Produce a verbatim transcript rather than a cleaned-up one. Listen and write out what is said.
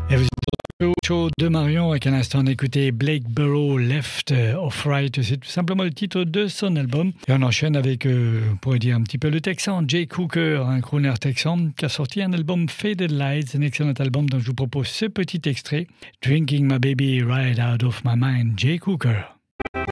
Et vous êtes au show de Marion avec un instant d'écouter Blake Burrow, Left of Right. C'est tout simplement le titre de son album. Et on enchaîne avec, euh, on pourrait dire un petit peu le Texan, Jay Cooker, un crooner texan, qui a sorti un album Faded Lights, un excellent album dont je vous propose ce petit extrait. Drinking My Baby Right Out of My Mind, Jay Cooker.